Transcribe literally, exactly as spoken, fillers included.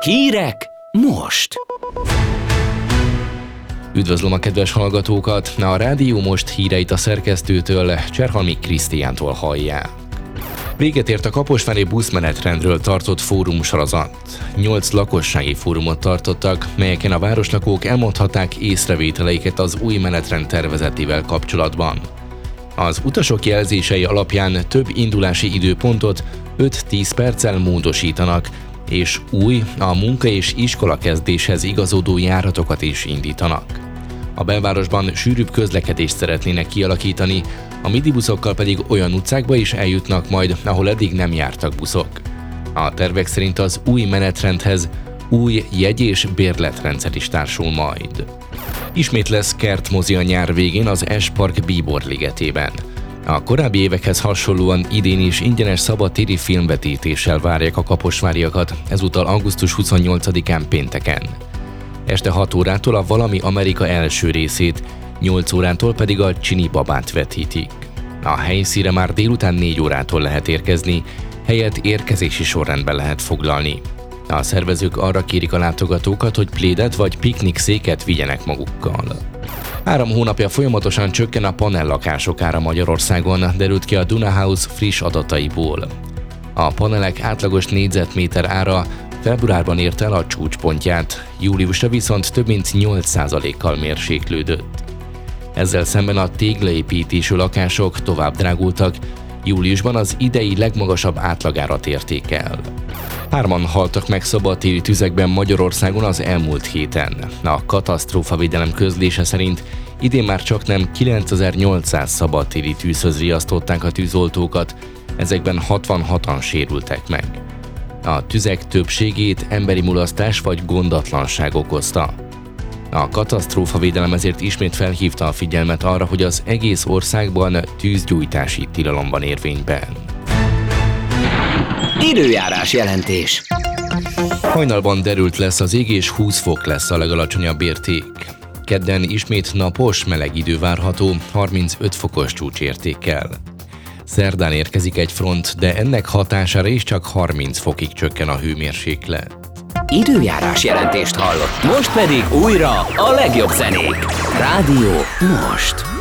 Hírek most! Üdvözlöm a kedves hallgatókat! A Rádió Most híreit a szerkesztőtől, Cserhalmi Krisztiántól hallják. Véget ért a kaposvári buszmenetrendről tartott fórumsorozat. Nyolc lakossági fórumot tartottak, melyeken a városlakók elmondhatták észrevételeiket az új menetrend tervezetével kapcsolatban. Az utasok jelzései alapján több indulási időpontot öt-tíz perccel módosítanak, és új, a munka és iskola kezdéshez igazodó járatokat is indítanak. A belvárosban sűrűbb közlekedést szeretnének kialakítani, a midibuszokkal pedig olyan utcákba is eljutnak majd, ahol eddig nem jártak buszok. A tervek szerint az új menetrendhez új jegy- és bérletrendszer is társul majd. Ismét lesz kertmozi a nyár végén az S-Park Bíbor ligetében. A korábbi évekhez hasonlóan idén is ingyenes szabadtéri filmvetítéssel várják a kaposváriakat, ezúttal augusztus huszonnyolcadikán pénteken. Este hat órától a Valami Amerika első részét, nyolc órától pedig a Csini babát vetítik. A helyszínre már délután négy órától lehet érkezni, helyet érkezési sorrendben lehet foglalni. A szervezők arra kérik a látogatókat, hogy plédet vagy piknik széket vigyenek magukkal. Három hónapja folyamatosan csökken a panellakások ára Magyarországon, derült ki a Duna House friss adataiból. A panelek átlagos négyzetméter ára februárban érte el a csúcspontját, júliusra viszont több mint nyolc százalékkal mérséklődött. Ezzel szemben a téglaépítésű lakások tovább drágultak, júliusban az idei legmagasabb átlagárat érték el. Hárman haltak meg szabadtéri tüzekben Magyarországon az elmúlt héten. A katasztrófavédelem közlése szerint idén már csaknem kilencezer-nyolcszáz szabadtéri tűzhöz riasztották a tűzoltókat, ezekben hatvanhatan sérültek meg. A tüzek többségét emberi mulasztás vagy gondatlanság okozta. A katasztrófavédelem ezért ismét felhívta a figyelmet arra, hogy az egész országban tűzgyújtási tilalom van érvényben. Időjárás jelentés. Hajnalban derült lesz az ég és húsz fok lesz a legalacsonyabb érték. Kedden ismét napos, meleg idő várható, harmincöt fokos csúcsértékkel. Szerdán érkezik egy front, de ennek hatására is csak harminc fokig csökken a hőmérséklet. Időjárás jelentést hallott. Most pedig újra a legjobb zenék. Rádió Most.